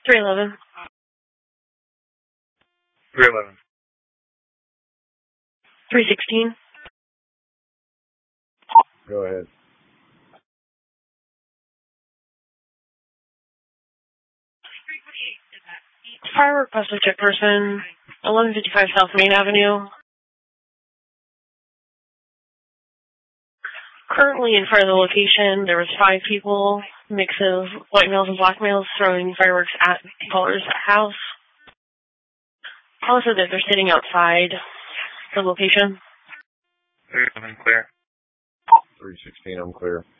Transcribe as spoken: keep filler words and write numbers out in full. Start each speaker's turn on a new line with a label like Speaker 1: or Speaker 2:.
Speaker 1: three eleven.
Speaker 2: three eleven.
Speaker 1: three sixteen.
Speaker 2: Go ahead.
Speaker 1: Firework plus subject person, eleven fifty-five South Main Avenue. Currently in front of the location, there was five people, mix of white males and black males, throwing fireworks at callers' house. Also that they're sitting outside the location.
Speaker 2: three eleven clear. three sixteen, I'm clear.